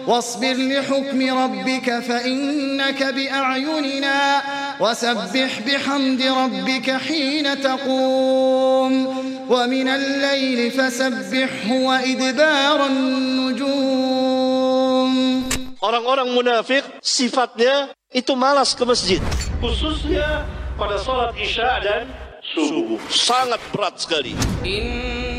واصبر لحكم ربك فإنك بأعيننا وسبح بحمد ربك حين تقوم ومن الليل فسبحه وإدبار النجوم. Orang-orang munafik sifatnya itu malas ke masjid, khususnya pada salat Isya dan subuh. Sangat berat sekali.